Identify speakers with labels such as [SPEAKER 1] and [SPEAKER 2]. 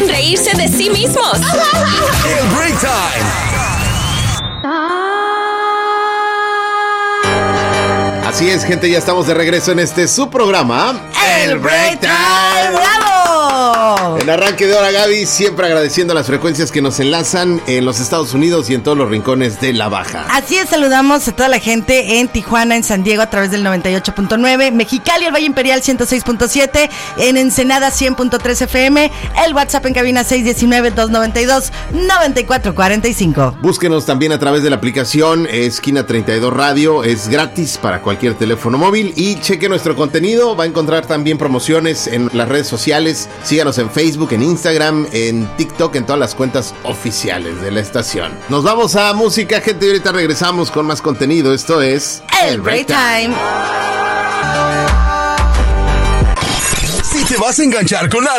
[SPEAKER 1] hacen reírse de sí mismos.
[SPEAKER 2] El Break Time.
[SPEAKER 3] Así es, gente, ya estamos de regreso en su programa,
[SPEAKER 4] El Break Time. ¡Bravo!
[SPEAKER 3] El arranque de hora, Gaby, siempre agradeciendo las frecuencias que nos enlazan en los Estados Unidos y en todos los rincones de la Baja.
[SPEAKER 4] Así es, saludamos a toda la gente en Tijuana, en San Diego a través del 98.9, Mexicali, el Valle Imperial 106.7, en Ensenada 100.3 FM, el WhatsApp en cabina 619-292-9445.
[SPEAKER 3] Búsquenos también a través de la aplicación Esquina 32 Radio, es gratis para cualquier teléfono móvil y cheque nuestro contenido, va a encontrar también promociones en las redes sociales, síganos en Facebook, en Instagram, en TikTok, en todas las cuentas oficiales de la estación. Nos vamos a música, gente, y ahorita regresamos con más contenido. Esto es
[SPEAKER 4] El Break Time.
[SPEAKER 2] Si te vas a enganchar con algo,